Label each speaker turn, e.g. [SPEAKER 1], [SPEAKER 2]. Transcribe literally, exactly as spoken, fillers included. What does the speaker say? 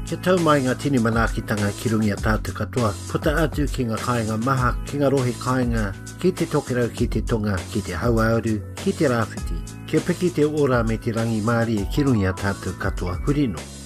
[SPEAKER 1] Ke tau mai ngā tini manakitanga ki rungi a tātou katoa, puta atu ki ngā kāinga maha, ki ngā rohe kāinga, ki te tokerau, ki te tonga, ki te hauauru, ki te rāwhiti. Kia piki te ora me te rangi Māori e ki rungi a tātou katoa, hurino.